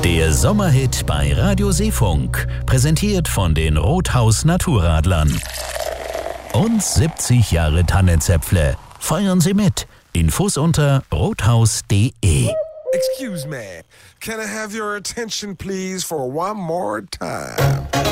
Der Sommerhit bei Radio Seefunk, präsentiert von den Rothaus Naturradlern. Und 70 Jahre Tannenzäpfle. Feiern Sie mit. Infos unter rothaus.de. Excuse me, can I have your attention please for one more time?